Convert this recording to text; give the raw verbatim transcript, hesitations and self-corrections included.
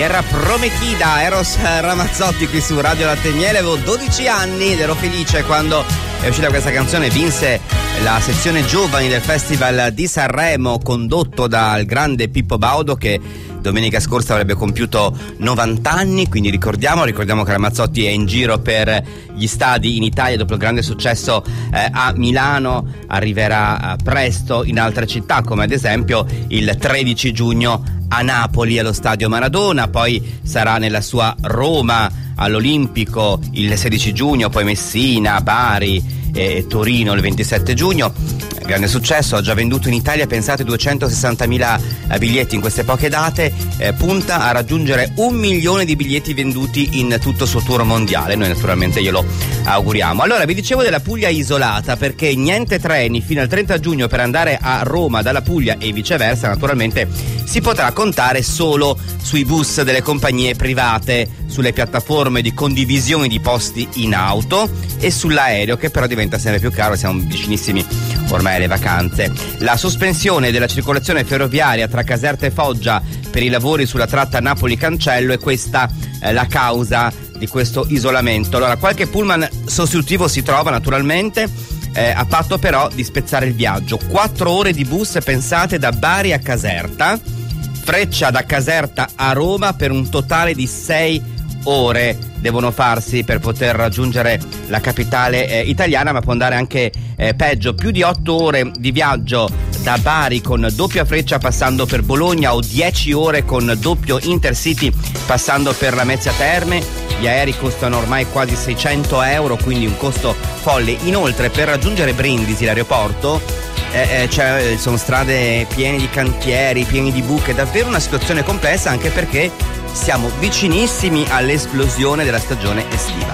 Tierra Prometida, Eros Ramazzotti qui su Radio Latte e Miele. Avevo dodici anni ed ero felice quando è uscita questa canzone, vinse la sezione giovani del Festival di Sanremo condotto dal grande Pippo Baudo, che domenica scorsa avrebbe compiuto novanta anni, quindi ricordiamo, ricordiamo che Ramazzotti è in giro per gli stadi in Italia dopo il grande successo eh, a Milano, arriverà eh, presto in altre città, come ad esempio il tredici giugno a Napoli allo Stadio Maradona, poi sarà nella sua Roma all'Olimpico il sedici giugno, poi Messina, Bari e Torino il ventisette giugno. Grande successo, ha già venduto in Italia, pensate, duecentosessantamila biglietti in queste poche date, eh, punta a raggiungere un milione di biglietti venduti in tutto il suo tour mondiale. Noi naturalmente glielo auguriamo. Allora, vi dicevo della Puglia isolata, perché niente treni fino al trenta giugno per andare a Roma dalla Puglia e viceversa. Naturalmente si potrà contare solo sui bus delle compagnie private, sulle piattaforme di condivisione di posti in auto e sull'aereo, che però diventa sempre più caro, siamo vicinissimi ormai alle vacanze. La sospensione della circolazione ferroviaria tra Caserta e Foggia per i lavori sulla tratta Napoli-Cancello è questa eh, la causa di questo isolamento. Allora, qualche pullman sostitutivo si trova naturalmente, eh, a patto però di spezzare il viaggio. Quattro ore di bus, pensate, da Bari a Caserta, Freccia da Caserta a Roma per un totale di sei ore devono farsi per poter raggiungere la capitale eh, italiana, ma può andare anche eh, peggio, più di otto ore di viaggio da Bari con doppia Freccia passando per Bologna, o dieci ore con doppio Intercity passando per Lamezia Terme. Gli aerei costano ormai quasi seicento euro, quindi un costo folle. Inoltre, per raggiungere Brindisi, l'aeroporto, eh, eh, cioè, sono strade piene di cantieri, pieni di buche, davvero una situazione complessa, anche perché siamo vicinissimi all'esplosione della stagione estiva.